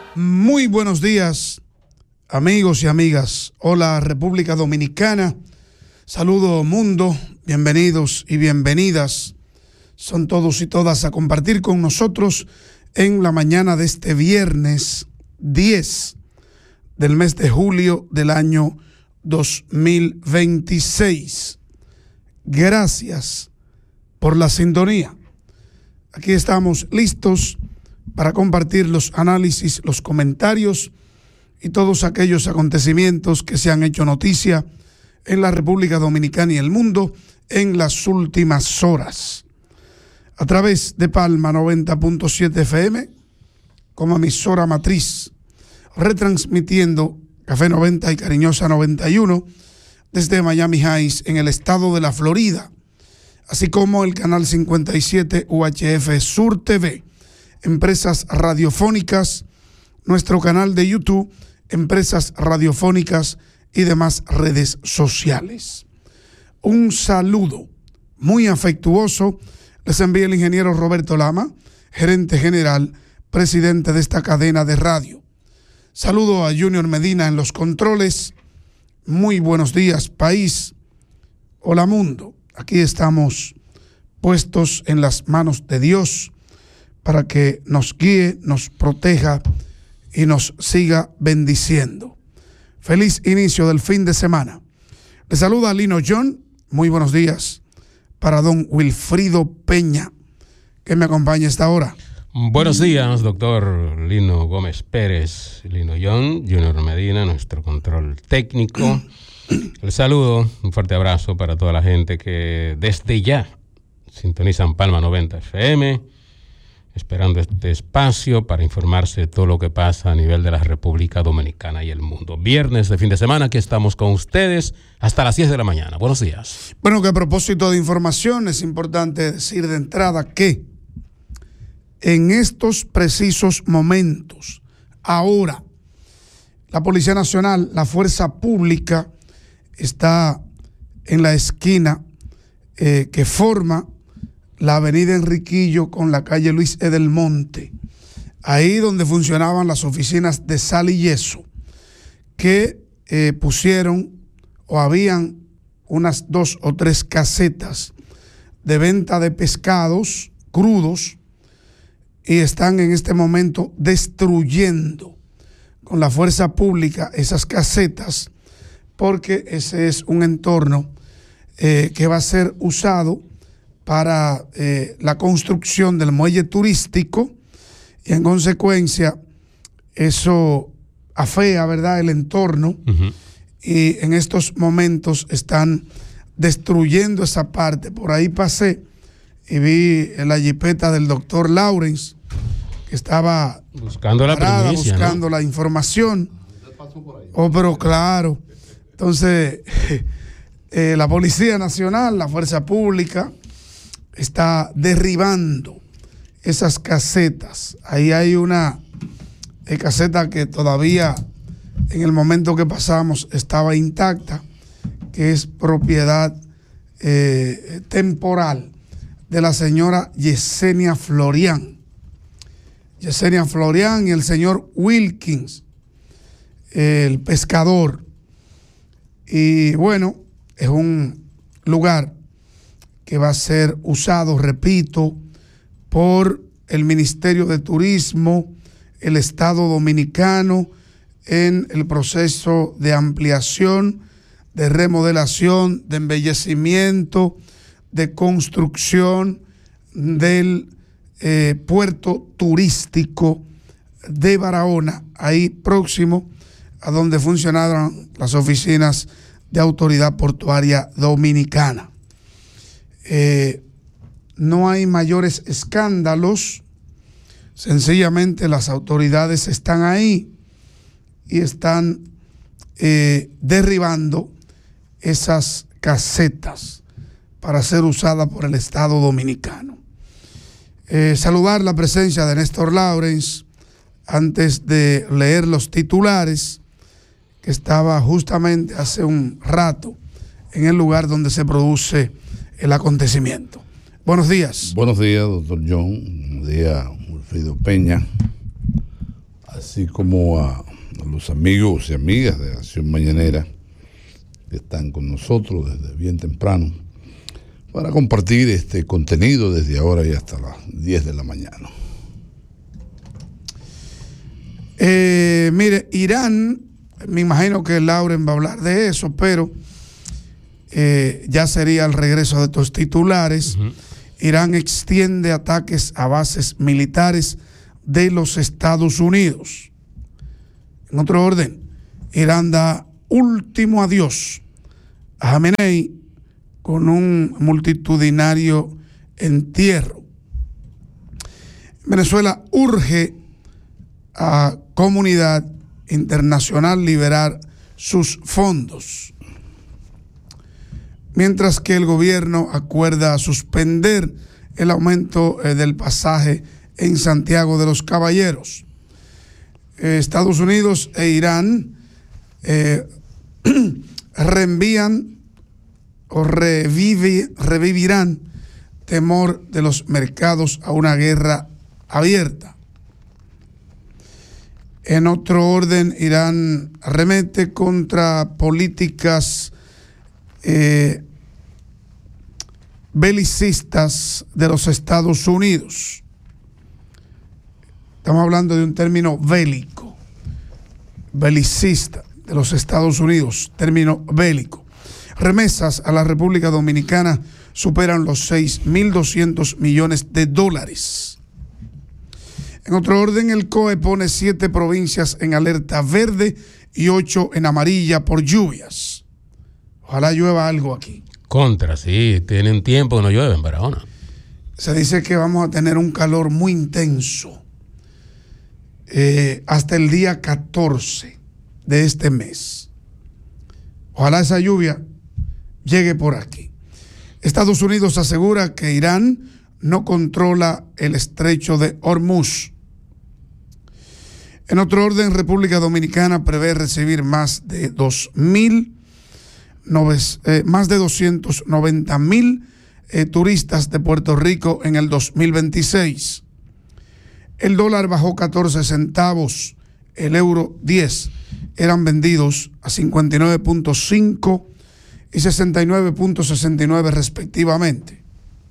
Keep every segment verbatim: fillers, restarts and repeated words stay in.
Muy buenos días, amigos y amigas. Hola, República Dominicana. Saludo, mundo. Bienvenidos y bienvenidas. Son todos y todas a compartir con nosotros en la mañana de este viernes diez del mes de julio del año dos mil veintiséis. Gracias por la sintonía. Aquí estamos listos para compartir los análisis, los comentarios y todos aquellos acontecimientos que se han hecho noticia en la República Dominicana y el mundo en las últimas horas. A través de Palma noventa punto siete F M, como emisora matriz, retransmitiendo Café noventa y Cariñosa noventa y uno desde Miami Heights en el estado de la Florida, así como el canal cincuenta y siete U H F Sur T V, Empresas Radiofónicas, nuestro canal de YouTube, Empresas Radiofónicas y demás redes sociales. Un saludo muy afectuoso les envía el ingeniero Roberto Lama, gerente general, presidente de esta cadena de radio. Saludo a Junior Medina en los controles. Muy buenos días, país. Hola, mundo. Aquí estamos puestos en las manos de Dios para que nos guíe, nos proteja y nos siga bendiciendo. Feliz inicio del fin de semana. Le saluda Lino John. Muy buenos días para don Wilfrido Peña, que me acompaña a esta hora. Buenos días, doctor Lino Gómez Pérez, Lino John, Junior Medina, nuestro control técnico. El saludo, un fuerte abrazo para toda la gente que desde ya sintonizan Palma noventa F M, esperando este espacio para informarse de todo lo que pasa a nivel de la República Dominicana y el mundo. Viernes de fin de semana, aquí estamos con ustedes hasta las diez de la mañana. Buenos días. Bueno, que a propósito de información, es importante decir de entrada que en estos precisos momentos, ahora, la Policía Nacional, la Fuerza Pública, está en la esquina eh, que forma la avenida Enriquillo con la calle Luis Edelmonte, ahí donde funcionaban las oficinas de Sal y Yeso, que eh, pusieron o habían unas dos o tres casetas de venta de pescados crudos y están en este momento destruyendo con la fuerza pública esas casetas, porque ese es un entorno eh, que va a ser usado para eh, la construcción del muelle turístico y en consecuencia eso afea, ¿verdad?, el entorno. Uh-huh. Y en estos momentos están destruyendo esa parte. Por ahí pasé y vi la jipeta del doctor Lawrence, que estaba buscando la parada, primicia, buscando, ¿no?, la información. Oh, pero claro. Entonces, eh, la Policía Nacional, la Fuerza Pública, está derribando esas casetas. Ahí hay una eh, caseta que todavía en el momento que pasamos estaba intacta, que es propiedad eh, temporal de la señora Yesenia Florian. Yesenia Florian y el señor Wilkins, eh, el pescador. Y bueno, es un lugar que va a ser usado, repito, por el Ministerio de Turismo, el Estado Dominicano, en el proceso de ampliación, de remodelación, de embellecimiento, de construcción del eh, puerto turístico de Barahona, ahí próximo a donde funcionaron las oficinas de Autoridad Portuaria Dominicana. Eh, no hay mayores escándalos, sencillamente las autoridades están ahí y están eh, derribando esas casetas para ser usadas por el Estado Dominicano. Eh, saludar la presencia de Néstor Lawrence antes de leer los titulares, que estaba justamente hace un rato en el lugar donde se produce el acontecimiento. Buenos días. Buenos días, doctor John. Buenos días, Wilfrido Peña. así como a, a los amigos y amigas de Acción Mañanera que están con nosotros desde bien temprano para compartir este contenido desde ahora y hasta las diez de la mañana. Eh, mire, Irán, me imagino que Lauren va a hablar de eso, pero eh, ya sería el regreso de estos titulares. Uh-huh. Irán extiende ataques a bases militares de los Estados Unidos. En otro orden, Irán da último adiós a Jamenei con un multitudinario entierro. Venezuela urge a comunidad internacional liberar sus fondos, mientras que el gobierno acuerda suspender el aumento eh, del pasaje en Santiago de los Caballeros. Eh, Estados Unidos e Irán eh, reenvían o revive, revivirán temor de los mercados a una guerra abierta. En otro orden, Irán arremete contra políticas eh, belicistas de los Estados Unidos. Estamos hablando de un término bélico, belicista de los Estados Unidos, término bélico. Remesas a la República Dominicana superan los seis mil doscientos millones de dólares. En otro orden, el C O E pone siete provincias en alerta verde y ocho en amarilla por lluvias. Ojalá llueva algo aquí. Contra, sí, tienen tiempo que no llueve en Barahona. Se dice que vamos a tener un calor muy intenso eh, hasta el día catorce de este mes. Ojalá esa lluvia llegue por aquí. Estados Unidos asegura que Irán no controla el estrecho de Hormuz. En otro orden, República Dominicana prevé recibir más de dos mil, eh, más de doscientos noventa mil eh, turistas de Puerto Rico en el dos mil veintiséis. El dólar bajó catorce centavos, el euro diez. Eran vendidos a cincuenta y nueve punto cinco y sesenta y nueve punto sesenta y nueve respectivamente.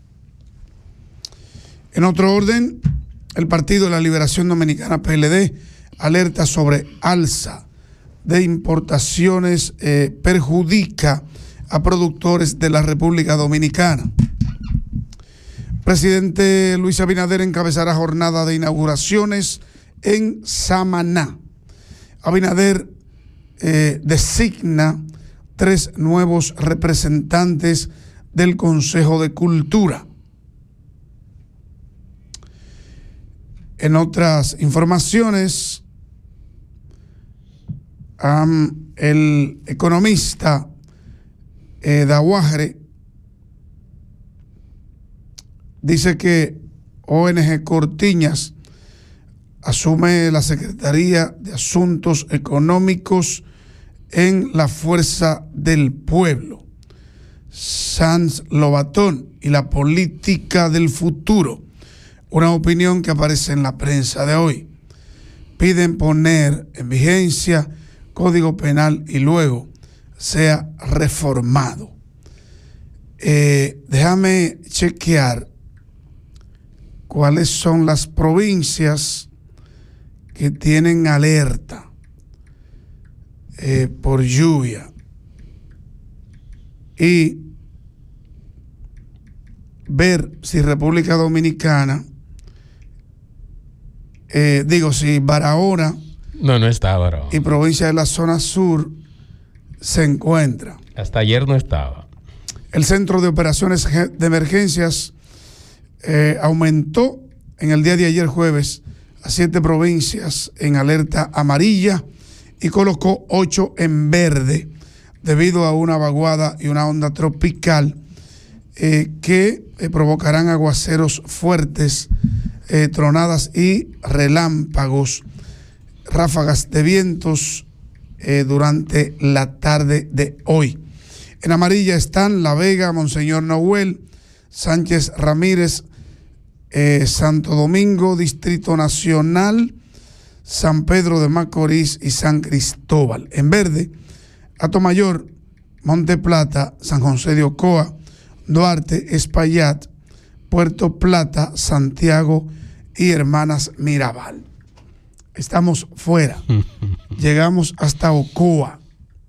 En otro orden, el Partido de la Liberación Dominicana, P L D, alerta sobre alza de importaciones eh, perjudica a productores de la República Dominicana. Presidente Luis Abinader encabezará jornada de inauguraciones en Samaná. Abinader eh, designa tres nuevos representantes del Consejo de Cultura. En otras informaciones, um, el economista eh, Daguajre dice que O N G Cortiñas asume la Secretaría de Asuntos Económicos en la Fuerza del Pueblo. Sanz Lobatón y la política del futuro. Una opinión que aparece en la prensa de hoy. Piden poner en vigencia Código Penal y luego sea reformado. Eh, déjame chequear cuáles son las provincias que tienen alerta eh, por lluvia y ver si República Dominicana, eh, digo, si Barahona no, no está Barahona y provincia de la zona sur se encuentra. Hasta ayer no estaba. El Centro de Operaciones de Emergencias eh, aumentó en el día de ayer jueves a siete provincias en alerta amarilla y colocó ocho en verde debido a una vaguada y una onda tropical eh, que eh, provocarán aguaceros fuertes, eh, tronadas y relámpagos, ráfagas de vientos eh, durante la tarde de hoy. En amarilla están La Vega, Monseñor Noel, Sánchez Ramírez, eh, Santo Domingo, Distrito Nacional, San Pedro de Macorís y San Cristóbal. En verde, Atomayor, Monte Plata, San José de Ocoa, Duarte, Espaillat, Puerto Plata, Santiago y Hermanas Mirabal. Estamos fuera. Llegamos hasta Ocoa.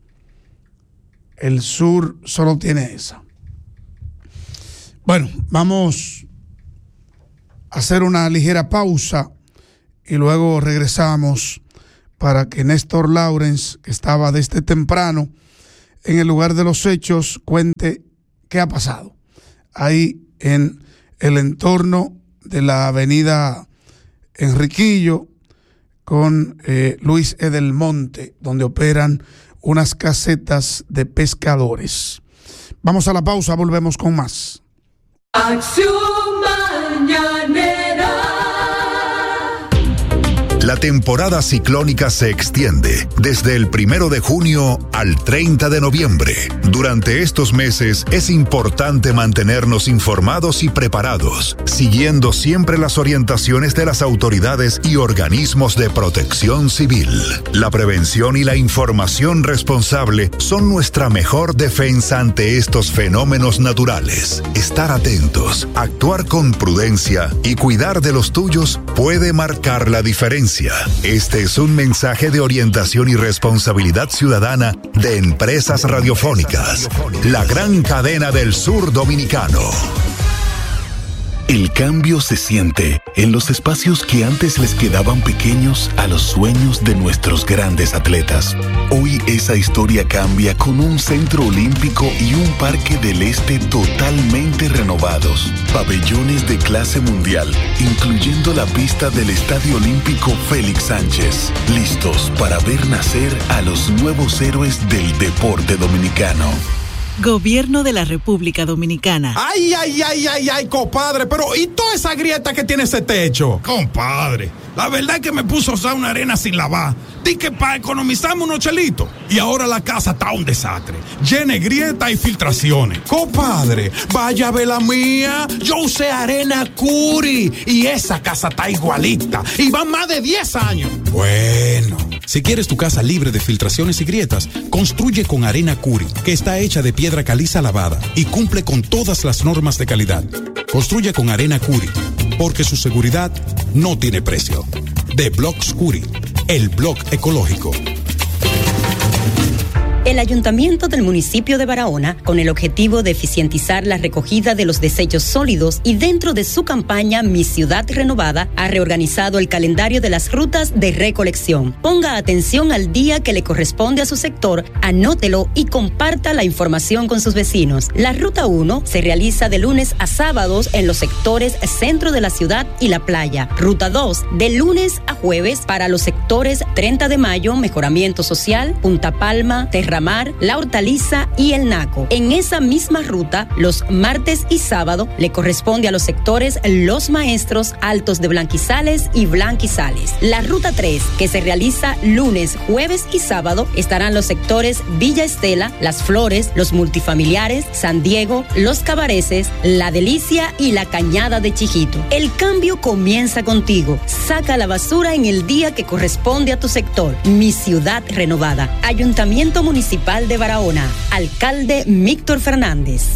El sur solo tiene esa. Bueno, vamos a hacer una ligera pausa y luego regresamos para que Néstor Lawrence, que estaba desde temprano en el lugar de los hechos, cuente qué ha pasado ahí en el entorno de la avenida Enriquillo con eh, Luis Edelmonte, donde operan unas casetas de pescadores. Vamos a la pausa, volvemos con más. Acción Mañanera. La temporada ciclónica se extiende desde el primero de junio al treinta de noviembre. Durante estos meses es importante mantenernos informados y preparados, siguiendo siempre las orientaciones de las autoridades y organismos de protección civil. La prevención y la información responsable son nuestra mejor defensa ante estos fenómenos naturales. Estar atentos, actuar con prudencia y cuidar de los tuyos puede marcar la diferencia. Este es un mensaje de orientación y responsabilidad ciudadana de Empresas Radiofónicas, la gran cadena del sur dominicano. El cambio se siente en los espacios que antes les quedaban pequeños a los sueños de nuestros grandes atletas. Hoy esa historia cambia con un centro olímpico y un parque del este totalmente renovados. Pabellones de clase mundial, incluyendo la pista del Estadio Olímpico Félix Sánchez. Listos para ver nacer a los nuevos héroes del deporte dominicano. Gobierno de la República Dominicana. Ay, ay, ay, ay, ay, compadre, pero ¿y toda esa grieta que tiene ese techo? Compadre, la verdad es que me puso a usar una arena sin lavar. Di que para economizarme unos chelitos. Y ahora la casa está un desastre. Llena de grietas y filtraciones. Compadre, vaya a ver la mía. Yo usé arena Curi y esa casa está igualita. Y van más de diez años. Bueno, si quieres tu casa libre de filtraciones y grietas, construye con arena Curi, que está hecha de piedra caliza lavada y cumple con todas las normas de calidad. Construye con arena Curi, porque su seguridad no tiene precio. De Blocks Curi, el blog ecológico. El Ayuntamiento del municipio de Barahona, con el objetivo de eficientizar la recogida de los desechos sólidos y dentro de su campaña Mi Ciudad Renovada, ha reorganizado el calendario de las rutas de recolección. Ponga atención al día que le corresponde a su sector, anótelo y comparta la información con sus vecinos. La Ruta uno se realiza de lunes a sábados en los sectores centro de la ciudad y la playa. Ruta dos, de lunes a jueves para los sectores treinta de mayo, Mejoramiento Social, Punta Palma, Terra Mar, La Hortaliza y El Naco. En esa misma ruta, los martes y sábado le corresponde a los sectores Los Maestros, Altos de Blanquizales y Blanquizales. La ruta tres, que se realiza lunes, jueves y sábado, estarán los sectores Villa Estela, Las Flores, Los Multifamiliares, San Diego, Los Cabareces, La Delicia y La Cañada de Chijito. El cambio comienza contigo. Saca la basura en el día que corresponde a tu sector. Mi Ciudad Renovada. Ayuntamiento Municipal Municipal de Barahona. Alcalde Víctor Fernández.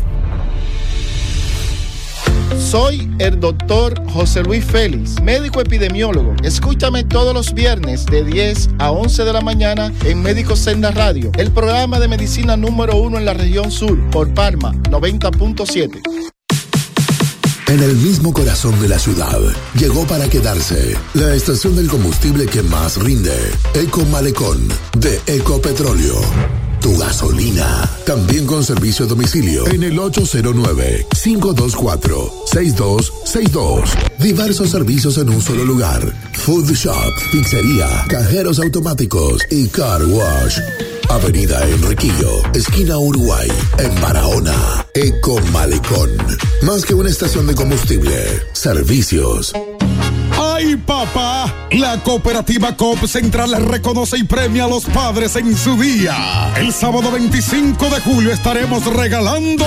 Soy el doctor José Luis Félix, médico epidemiólogo. Escúchame todos los viernes de diez a once de la mañana en Médico Senda Radio, el programa de medicina número uno en la región sur, por Parma noventa punto siete. En el mismo corazón de la ciudad, llegó para quedarse la estación del combustible que más rinde, Eco Malecón, de Ecopetróleo. Tu gasolina, también con servicio a domicilio en el ocho cero nueve, cinco dos cuatro, seis dos seis dos. Diversos servicios en un solo lugar. Food Shop, pizzería, cajeros automáticos y car wash. Avenida Enriquillo, esquina Uruguay, en Barahona. Eco Malecón. Más que una estación de combustible, servicios. ¡Ay, papá! La cooperativa Coop Central reconoce y premia a los padres en su día. El sábado veinticinco de julio estaremos regalando